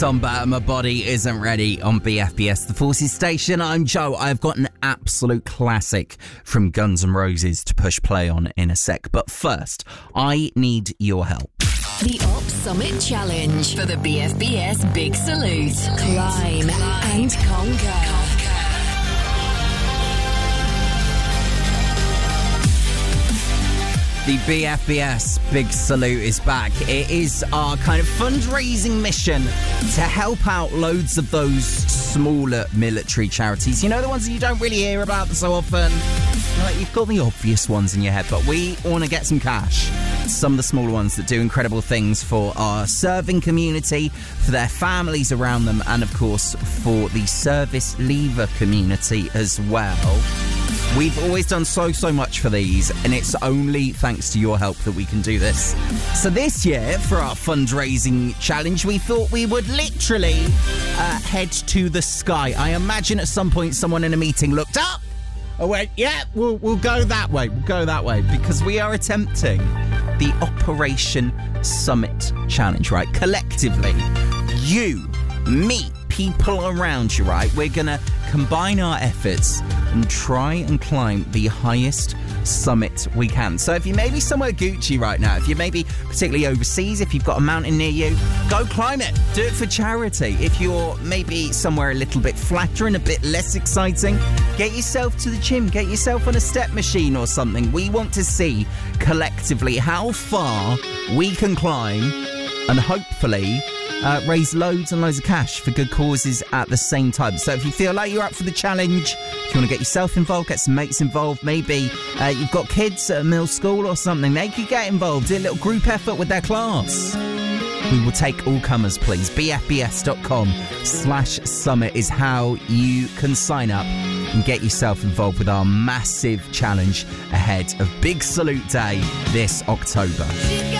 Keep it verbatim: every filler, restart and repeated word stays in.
It's on, but my body isn't ready on B F B S, the Forces Station. I'm Joe. I've got an absolute classic from Guns N' Roses to push play on in a sec. But first, I need your help. The Op Summit Challenge for the B F B S Big Salute. Climb and conquer. The B F B S Big Salute is back. It is our kind of fundraising mission to help out loads of those smaller military charities. You know, the ones that you don't really hear about so often. Like, you've got the obvious ones in your head, but we want to get some cash. Some of the smaller ones that do incredible things for our serving community, for their families around them, and of course for the service leaver community as well. We've always done so, so much for these, and it's only thanks to your help that we can do this. So this year, for our fundraising challenge, we thought we would literally uh, head to the sky. I imagine at some point someone in a meeting looked up. I went, yeah, we'll, we'll go that way. We'll go that way, because we are attempting the Operation Summit Challenge, right? Collectively, you, me, people around you, right? We're going to combine our efforts and try and climb the highest summit we can. So if you may be somewhere Gucci right now, if you're maybe particularly overseas, if you've got a mountain near you, go climb it. Do it for charity. If you're maybe somewhere a little bit flatter and a bit less exciting, get yourself to the gym, get yourself on a step machine or something. We want to see collectively how far we can climb and hopefully Uh, raise loads and loads of cash for good causes at the same time. So if you feel like you're up for the challenge, if you want to get yourself involved, get some mates involved, maybe uh, you've got kids at a middle school or something, they could get involved, do a little group effort with their class. We will take all comers, please. bfbs.com slash summit is how you can sign up and get yourself involved with our massive challenge ahead of Big Salute Day this October.